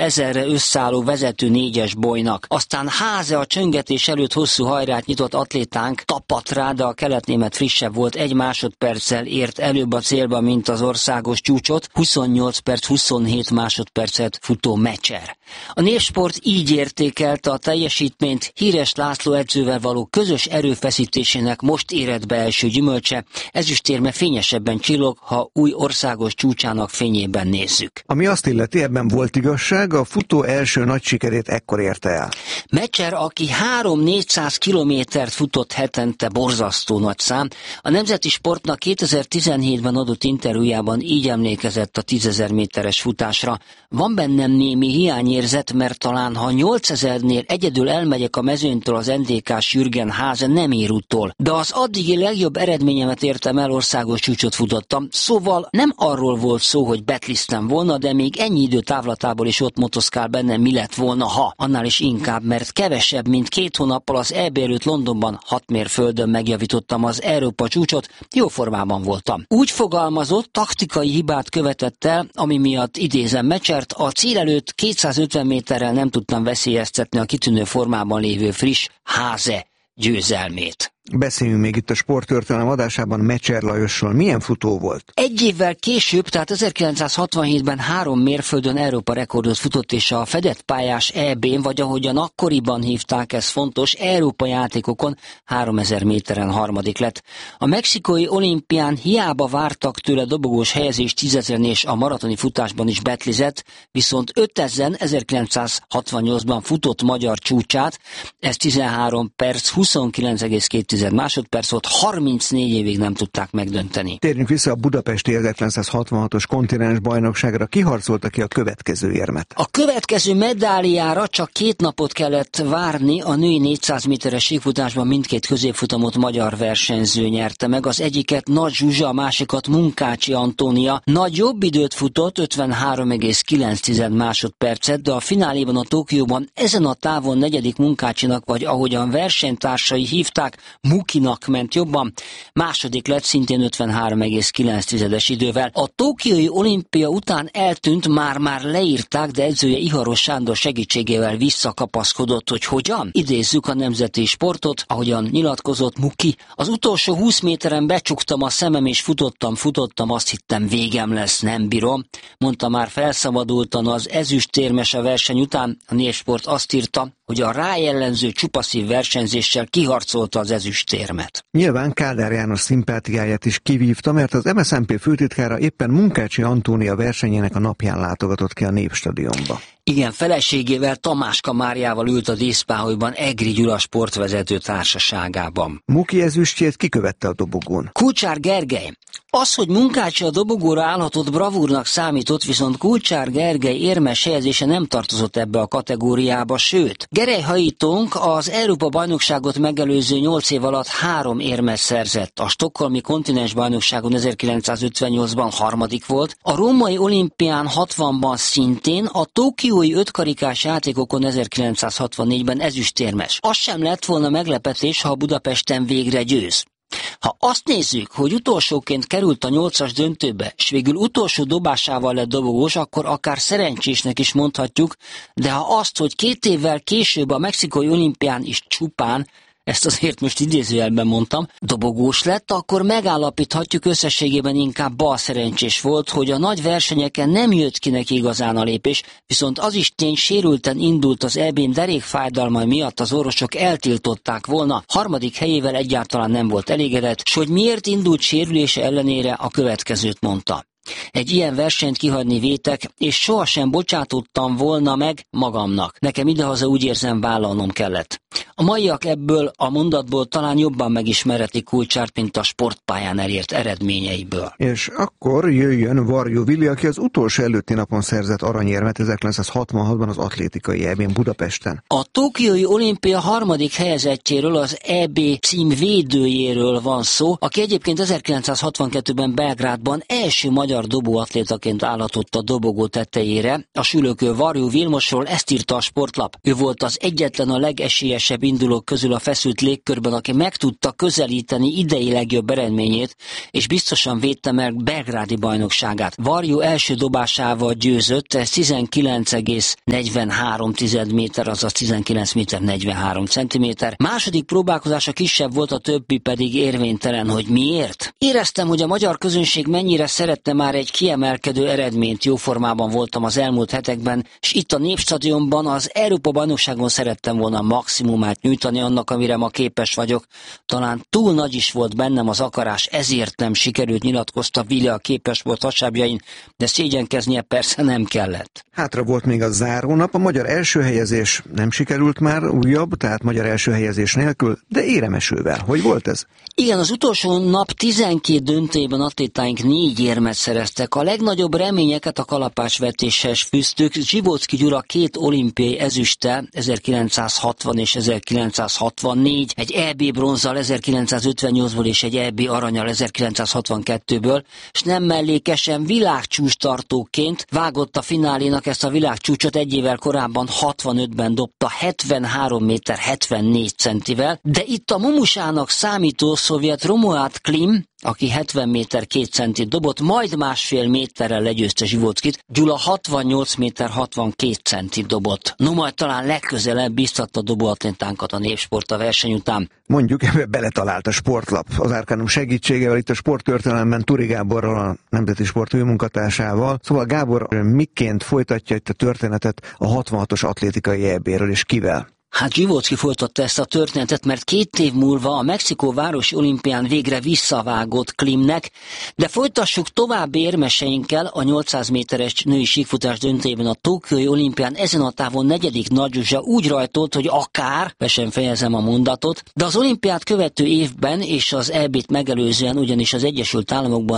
1000-re összeálló vezető 4-es bolynak. Aztán Hase a csöngetés előtt hosszú hajrát nyitott atlétánk tapadt rá, de a keletnémet frissebb volt, 1 másodperccel ért előbb a célba, mint az országos csúcsot, 28 perc 27 másodpercet futó Mecser. A Népsport így értékelte a teljesítményt, Híres László edzővel való közös erőfeszítésének most érett be első gyümölcse, ezüstérme fényesebben csillog, ha új országos csúcsának fényében nézzük. Ami azt illeti, ebben volt igazság, a futó első nagy sikerét ekkor érte el. Mecser, aki 3-400 kilométert futott hetente, borzasztó nagy szám, a Nemzeti Sportnak 2017-ben adott interjújában így emlékezett a 10 000 méteres futásra. Van bennem némi hiányérzet, mert talán ha 8000-nél egyedül elmegyek a mezőnytől az NDK-s Jürgen Hase, nem ér utol. De az addigi legjobb eredményemet értem el, országos csúcsot futottam, szóval nem arról volt szó, hogy betlisztem volna, de még ennyi idő távlatából is ott motoszkál bennem, mi lett volna, ha. Annál is inkább, mert kevesebb, mint 2 hónappal az EB előtt Londonban 6 mérföldön megjavítottam az Európa csúcsot, jó formában voltam. Úgy fogalmazott, taktikai hibát követett el, ami miatt idézem Mecsert, a cél előtt 250 méterrel nem tudtam veszélyeztetni a kitűnő formában lévő friss Hase győzelmét. Beszéljünk még itt a sporttörténelem adásában Mecser Lajosról. Milyen futó volt? 1 évvel később, tehát 1967-ben 3 mérföldön Európa rekordot futott, és a fedett pályás EB-n, vagy ahogyan akkoriban hívták, ez fontos, Európa játékokon 3000 méteren harmadik lett. A mexikói olimpián hiába vártak tőle dobogós helyezést 10 000-en, és a maratoni futásban is betlizett, viszont 5000 1968-ban futott magyar csúcsát, ez 13 perc 29,2 másodperc volt, 34 évig nem tudták megdönteni. Térjünk vissza a budapesti 1966-os kontinens bajnokságra. Kiharcolta ki a következő érmet? A következő medáliára csak 2 napot kellett várni, a női 400 méteres síkfutásban mindkét középfutamot magyar versenyző nyerte meg. Az egyiket Nagy Zsuzsa, a másikat Munkácsi Antónia. Nagy jobb időt futott, 53,9 másodpercet, de a fináléban a Tokióban ezen a távon 4. Munkácsinak, vagy ahogyan versenytársai hívták, Mukinak ment jobban, második lett szintén 53,9 idővel. A tokiói olimpia után eltűnt, már leírták, de edzője Iharos Sándor segítségével visszakapaszkodott, hogy hogyan? Idézzük a Nemzeti Sportot, ahogyan nyilatkozott Muki. Az utolsó 20 méteren becsuktam a szemem és futottam, azt hittem végem lesz, nem bírom. Mondta már felszabadultan az ezüstérmes a verseny után. A Népsport azt írta, hogy a rájellenző csupaszív versenyzéssel kiharcolta az ezüstérmet. Nyilván Kádár János szimpátiáját is kivívta, mert az MSZNP főtitkára éppen Munkácsi Antónia versenyének a napján látogatott ki a Népstadionba. Igen, feleségével, Tamáska Máriával ült a díszpáholyban Egri Gyula sportvezető társaságában. Muki ezüstjét kikövette a dobogón. Kulcsár Gergely. Az, hogy Munkácsi a dobogóra állhatott, bravúrnak számított, viszont Kulcsár Gergely érmes helyezése nem tartozott ebbe a kategóriába, sőt, Gerelyhajítónk az Európa-bajnokságot megelőző 8 év alatt 3 érmet szerzett. A stockholmi kontinensbajnokságon 1958-ban harmadik volt, a római olimpián 60-ban szintén, a tokiói 5 karikás játékokon 1964-ben ezüstérmes. Az sem lett volna meglepetés, ha Budapesten végre győz. Ha azt nézzük, hogy utolsóként került a 8-as döntőbe, és végül utolsó dobásával lett dobogós, akkor akár szerencsésnek is mondhatjuk, de ha azt, hogy 2 évvel később a mexikói olimpián is csupán, ezt azért most idézőjelben mondtam, dobogós lett, akkor megállapíthatjuk, összességében inkább balszerencsés volt, hogy a nagy versenyeken nem jött ki neki igazán a lépés, viszont az is tény, sérülten indult az EB-n, derékfájdalmai miatt az orvosok eltiltották volna, harmadik helyével egyáltalán nem volt elégedett, s hogy miért indult sérülése ellenére, a következőt mondta. Egy ilyen versenyt kihagyni vétek, és sohasem bocsátottam volna meg magamnak. Nekem idehaza úgy érzem, vállalnom kellett. A maiak ebből a mondatból talán jobban megismerhetik Kulcsárt, mint a sportpályán elért eredményeiből. És akkor jöjjön Varjú Vili, aki az utolsó előtti napon szerzett aranyérmet 1966-ban az atlétikai EB-n Budapesten. A tokiói olimpia harmadik helyezettjéről, az EB cím védőjéről van szó, aki egyébként 1962-ben Belgrádban első magyar magyar dobóatlétaként állhatott a dobogó tetejére. A sülőkő Varjú Vilmosról ezt írta a Sportlap. Ő volt az egyetlen a legesélyesebb indulók közül a feszült légkörben, aki meg tudta közelíteni idei legjobb eredményét, és biztosan védte meg belgrádi bajnokságát. Varjú első dobásával győzött, ez 19,43 méter, azaz 19 méter 43 centiméter. Második próbálkozása kisebb volt, a többi pedig érvénytelen. Hogy miért? Éreztem, hogy a magyar közönség mennyire szerette már egy kiemelkedő eredményt. Jó formában voltam az elmúlt hetekben, és itt a Népstadionban az Európa-bajnokságon szerettem volna maximumát nyújtani annak, amire ma képes vagyok. Talán túl nagy is volt bennem az akarás, ezért nem sikerült, nyilatkozta Vile a képesport hasábjain, de szégyenkeznie persze nem kellett. Hátra volt még a zárónap, a magyar első helyezés nem sikerült már, újabb, tehát magyar első helyezés nélkül, de éremesővel. Hogy volt ez? Igen, az utolsó nap 12 döntőjében atlétáink 4 érmet szereztek. A legnagyobb reményeket a kalapácsvetéshez fűztük. Zsivóczky Gyula 2 olimpiai ezüsttel, 1960 és 1964, egy EB bronzzal 1958-ból és egy EB aranyal 1962-ből, és nem mellékesen világcsúcstartóként vágott a finálénak ezt a világcsúcsot, egy évvel korábban 65-ben dobta 73 méter 74 centivel, de itt a mumusának számító szovjet Romuald Klim, aki 70 méter 2 centit dobott, majd másfél méterrel legyőzte Zsivóczkyt. Gyula 68 méter 62 centit dobott. No, majd talán legközelebb biztatta dobóatlétánkat a Népsport a verseny után. Mondjuk ebbe beletalált a Sportlap. Az Arcanum segítségével, itt a sporttörténelemben Turi Gáborral, a Nemzeti Sport munkatársával. Szóval Gábor miként folytatja itt a történetet a 66-os atlétikai EB-ről, és kivel? Hát Zsivóczky folytatta ezt a történetet, mert 2 év múlva a Mexikó városi olimpián végre visszavágott Klimnek, de folytassuk további érmeseinkkel. A 800 méteres női síkfutás döntőjében a Tokiói olimpián ezen a távon 4. Nagy Zsuzsa úgy rajtolt, hogy akár, be sem fejezem a mondatot, de az olimpiát követő évben és az EB-t megelőzően, ugyanis az Egyesült Államokban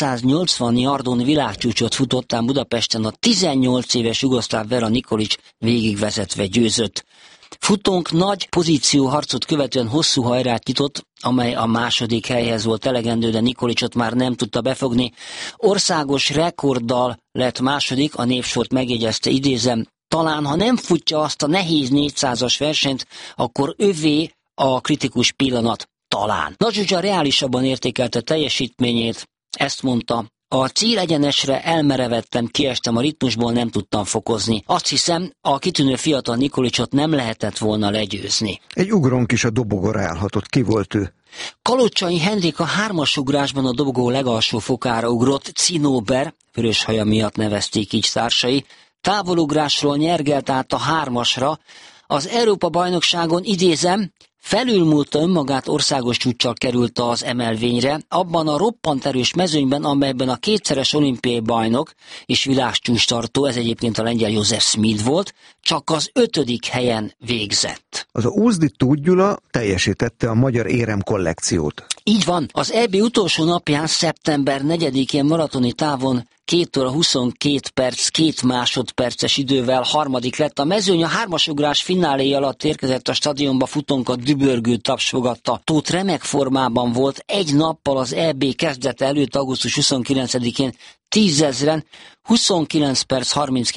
880 yardon világcsúcsot futottán Budapesten a 18 éves jugoszláv Vera Nikolić végigvezetve győzött. Futónk nagy pozícióharcot követően hosszú hajrát nyitott, amely a második helyhez volt elegendő, de Nikolićot már nem tudta befogni. Országos rekorddal lett második, a Népsport megjegyezte, idézem, talán ha nem futja azt a nehéz 400-as versenyt, akkor övé a kritikus pillanat. Talán. Nagy Zsuzsa reálisabban értékelte teljesítményét, ezt mondta. A célegyenesre elmerevettem, kiestem a ritmusból, nem tudtam fokozni. Azt hiszem, a kitűnő fiatal Nikolićot nem lehetett volna legyőzni. Egy ugrónk is a dobogóra állhatott. Ki volt ő? Kalocsai Henrik a 3-as ugrásban a dobogó legalsó fokára ugrott, Cinóber, vörös haja miatt nevezték így társai, távolugrásról nyergelt át a 3-asra. Az Európa-bajnokságon, idézem, felülmúlta önmagát, országos csúccsal került az emelvényre, abban a roppant erős mezőnyben, amelyben a 2-szeres olimpiai bajnok és világcsúcstartó, ez egyébként a lengyel József Schmid volt, csak az 5. helyen végzett. Az Ózdi Tóth Gyula teljesítette a magyar érem kollekciót. Így van, az EB utolsó napján, szeptember 4-én maratoni távon 2 óra 22 perc, 2 másodperces idővel harmadik lett. A mezőny a 3-as ugrás fináléja alatt érkezett a stadionba, futónkat dübörgő taps fogadta. Tóth remek formában volt, egy nappal az EB kezdete előtt, augusztus 29-én 10 000-en 29 perc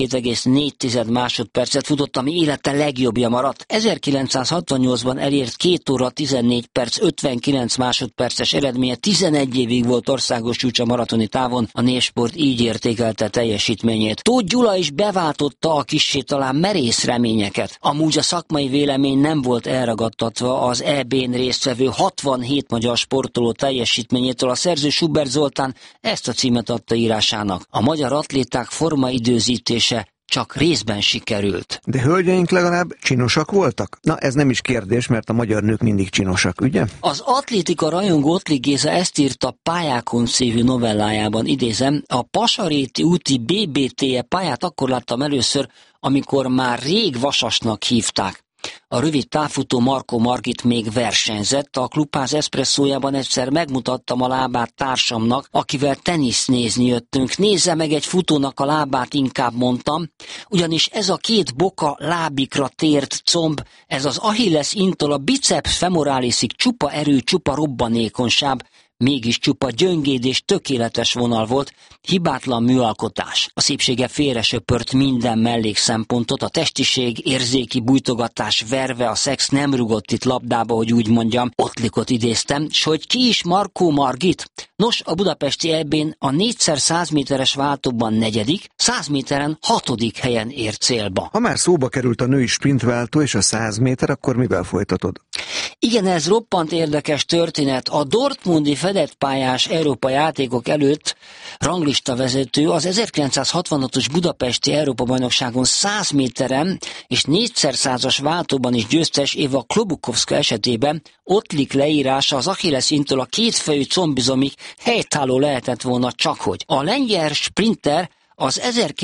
32,4 másodpercet futott, ami élete legjobbja maradt. 1968-ban elért 2 óra 14 perc 59 másodperces eredménye, 11 évig volt országos csúcs a maratoni távon, a Népsport így értékelte teljesítményét. Tóth Gyula is beváltotta a kissé talán merész reményeket. Amúgy a szakmai vélemény nem volt elragadtatva az EB-n résztvevő 67 magyar sportoló teljesítményétől. A szerző Schubert Zoltán ezt a címet adta írásának. A magyar atléták formaidőzítése csak részben sikerült. De hölgyeink legalább csinosak voltak? Na, ez nem is kérdés, mert a magyar nők mindig csinosak, ugye? Az atlétika rajongó Ottlik Géza ezt írta Pályákon című novellájában, idézem, a Pasaréti úti BBT-e pályát akkor láttam először, amikor már rég Vasasnak hívták. A rövid távfutó Markó Margit még versenyzett, a klubház eszpresszójában egyszer megmutattam a lábát társamnak, akivel tenisz nézni jöttünk. Nézze meg egy futónak a lábát, inkább mondtam, ugyanis ez a 2 boka lábikra tért comb, ez az Achilles intól a biceps femoralisig csupa erő, csupa robbanékonyság, Mégis csupa gyöngéd és tökéletes vonal volt, hibátlan műalkotás. A szépsége félresöpört minden mellékszempontot, a testiség, érzéki bújtogatás, verve, a szex nem rugott itt labdába, hogy úgy mondjam, Ottlikot idéztem, s hogy ki is Markó Margit? Nos, a budapesti EB-n a 4x100 méteres váltóban 4., 100 méteren 6. helyen ér célba. Ha már szóba került a női sprintváltó és a 100 méter, akkor mivel folytatod? Igen, ez roppant érdekes történet. A dortmundi fedett pályás Európa játékok előtt ranglista vezető az 1966-os budapesti Európa-bajnokságon 100 méteren és 4x100-as váltóban is győztes Éva Klobukovszka esetében Ottlik leírása az Achilleszintől a kétfejű combizomig helytálló lehetett volna csakhogy. A lengyel sprinter az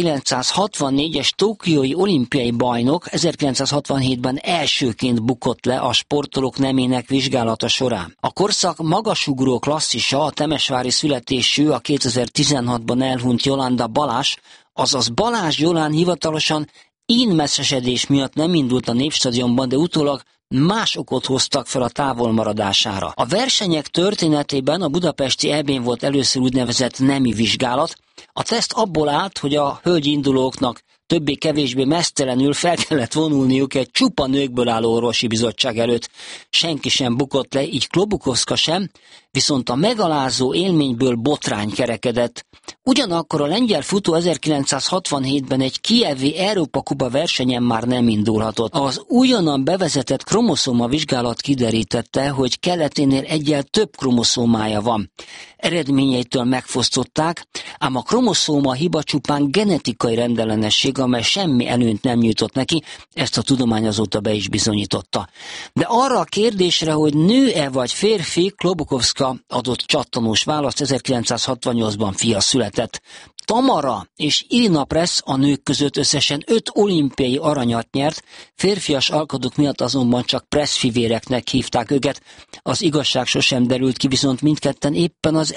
1964-es tokiói olimpiai bajnok 1967-ben elsőként bukott le a sportolók nemének vizsgálata során. A korszak magasugró klasszisa, a temesvári születésű, a 2016-ban elhunyt Jolanda Balázs, azaz Balázs Jolán hivatalosan ínmesszesedés miatt nem indult a Népstadionban, de utólag más okot hoztak fel a távolmaradására. A versenyek történetében a budapesti EB-n volt először úgynevezett nemi vizsgálat. A teszt abból állt, hogy a hölgyindulóknak többé-kevésbé meztelenül fel kellett vonulniuk egy csupa nőkből álló orvosi bizottság előtt. Senki sem bukott le, így Klobukovszka sem, viszont a megalázó élményből botrány kerekedett. Ugyanakkor a lengyel futó 1967-ben egy kijevi Európa-kupa versenyen már nem indulhatott. Az újonnan bevezetett kromoszóma vizsgálat kiderítette, hogy keleténél egyel több kromoszómája van. Eredményeitől megfosztották, ám a kromoszóma hiba csupán genetikai rendellenesség, amely semmi előnyt nem nyújtott neki, ezt a tudomány azóta be is bizonyította. De arra a kérdésre, hogy nő-e vagy férfi, Klobukovszka adott csattanós választ, 1968-ban fia született. Tamara és Irina Pressz a nők között összesen 5 olimpiai aranyat nyert, férfias alkadók miatt azonban csak Pressz fivéreknek hívták őket. Az igazság sosem derült ki, viszont mindketten éppen az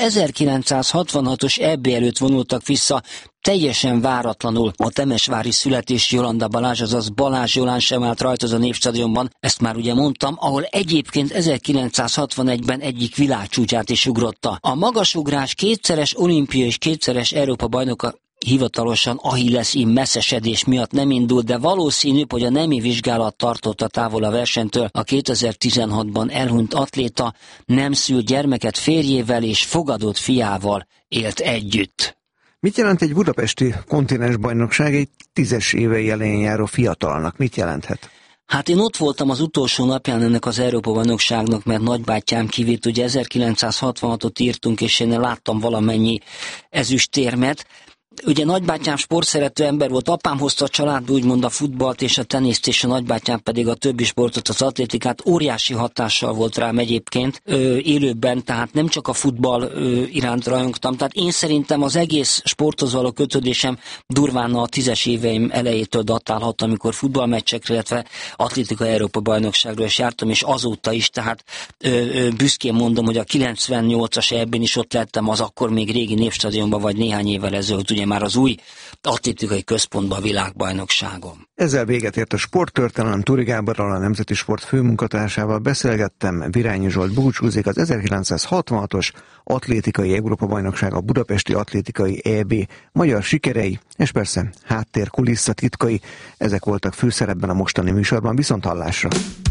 1966-os EB előtt vonultak vissza, teljesen váratlanul. A temesvári születés Jolanda Balázs, azaz Balázs Jolán sem állt rajta a Népstadionban, ezt már ugye mondtam, ahol egyébként 1961-ben egyik világcsúcsát is ugrotta. A magasugrás kétszeres olimpia és kétszeres Európa bajnoka hivatalosan Achilles-ín messzesedés miatt nem indult, de valószínűbb, hogy a nemi vizsgálat tartotta távol a versenytől. A 2016-ban elhunyt atléta nem szült gyermeket férjével és fogadott fiával élt együtt. Mit jelent egy budapesti kontinensbajnokság egy 10-es évei elején járó fiatalnak? Mit jelenthet? Hát én ott voltam az utolsó napján ennek az Európa-bajnokságnak, mert nagybátyám kivitt, ugye 1966-ot írtunk, és én láttam valamennyi ezüstérmet. Ugye nagybátyám sportszerető ember volt, apám hozta a családba úgymond a futballt és a teniszt, és a nagybátyám pedig a többi sportot, az atlétikát. Óriási hatással volt rám egyébként élőben, tehát nem csak a futball iránt rajongtam. Tehát én szerintem az egész sporthoz való kötődésem durván a 10-es éveim elejétől datálhat, amikor futballmeccsekre, illetve atlétika Európa-bajnokságról is jártam, és azóta is, tehát büszkén mondom, hogy a 98-as EB-n is ott lettem, az akkor még régi Népstadionban, vagy néhány évvel ezelőtt, ugye már az új atlétikai központban a világbajnokságon. Ezzel véget ért a Sporttörténelem. Turi Gáborral, a Nemzeti Sport főmunkatársával beszélgettem. Virányi Zsolt búcsúzik. Az 1966-os atlétikai Európa-bajnokság, a budapesti atlétikai EB magyar sikerei, és persze háttér kulisszatitkai, ezek voltak főszerepben a mostani műsorban. Viszonthallásra!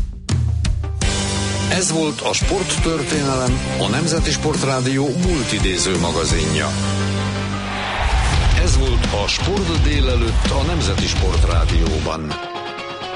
Ez volt a Sporttörténelem, a Nemzeti Sportrádió multidéző magazinja. Ez volt a Sport délelőtt a Nemzeti Sportrádióban.